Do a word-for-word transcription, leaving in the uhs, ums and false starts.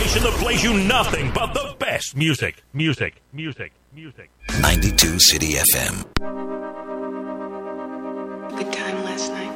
station that plays you nothing but the best music, music, music, music. ninety-two City F M. Good time last night.